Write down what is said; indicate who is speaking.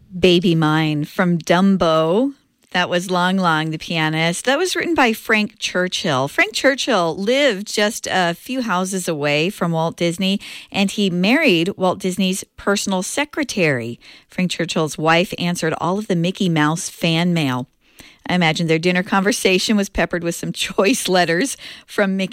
Speaker 1: Baby Mine from Dumbo. That was Long Long, the pianist. That was written by Frank Churchill. Frank Churchill lived just a few houses away from Walt Disney, and he married Walt Disney's personal secretary. Frank Churchill's wife answered all of the Mickey Mouse fan mail. I imagine their dinner conversation was peppered with some choice letters from Mickey